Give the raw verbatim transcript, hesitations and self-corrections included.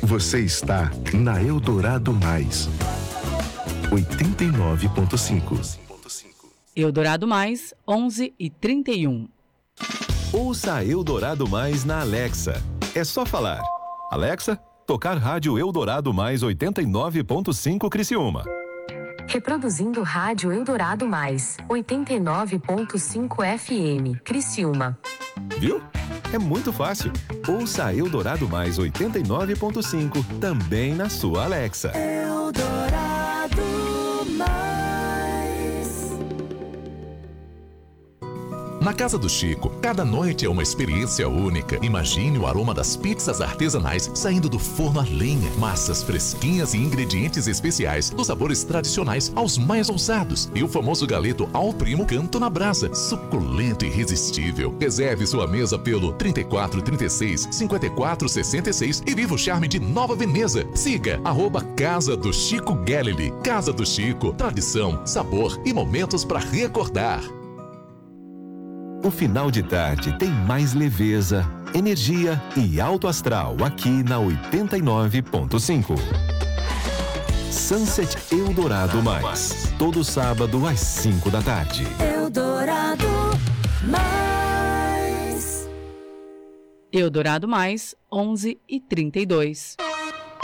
Você está na Eldorado Mais, oitenta e nove ponto cinco. Eldorado Mais, onze e trinta e um. Ouça a Eldorado Mais na Alexa. É só falar: Alexa, tocar rádio Eldorado Mais oitenta e nove ponto cinco Criciúma. Reproduzindo rádio Eldorado Mais, oitenta e nove ponto cinco F M, Criciúma. Viu? É muito fácil. Ouça a Eldorado Mais oitenta e nove ponto cinco também na sua Alexa. Eldorado Mais. Na Casa do Chico, cada noite é uma experiência única. Imagine o aroma das pizzas artesanais saindo do forno a lenha. Massas fresquinhas e ingredientes especiais, dos sabores tradicionais aos mais ousados. E o famoso galeto ao primo canto na brasa, suculento e irresistível. Reserve sua mesa pelo trinta e quatro, trinta e seis, cinquenta e quatro, sessenta e seis e viva o charme de Nova Veneza. Siga arroba Casa do Chico Gallery. Casa do Chico, tradição, sabor e momentos para recordar. O final de tarde tem mais leveza, energia e alto astral aqui na oitenta e nove ponto cinco. Sunset Eldorado Mais, todo sábado às cinco da tarde. Eldorado Mais. Eldorado Mais, onze e trinta e dois.